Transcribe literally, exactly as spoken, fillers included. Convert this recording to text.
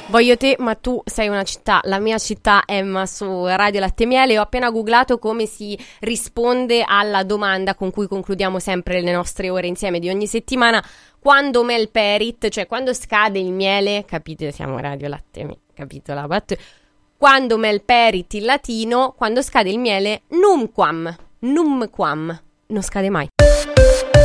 Voglio te, ma tu sei una città, la mia città Emma su Radio Latte Miele. Ho appena googlato come si risponde alla domanda con cui concludiamo sempre le nostre ore insieme di ogni settimana. Quando malperit, cioè quando scade il miele, capite, siamo Radio Latte Miele, capito la battuta? Quando malperit in latino, quando scade il miele, numquam, numquam, non scade mai.